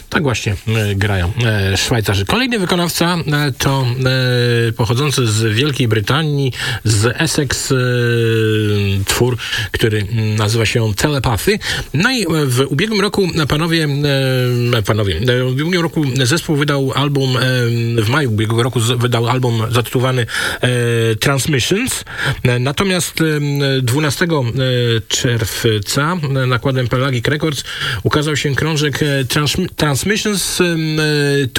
Tak właśnie grają Szwajcarzy. Kolejny wykonawca to pochodzący z Wielkiej Brytanii, z Essex, twór, który nazywa się Telepathy. No i w ubiegłym roku w ubiegłym roku zespół wydał album, w maju ubiegłego roku wydał album zatytułowany Transmissions. Natomiast 12 czerwca nakładem Pelagic Records ukazał się krążek Transmissions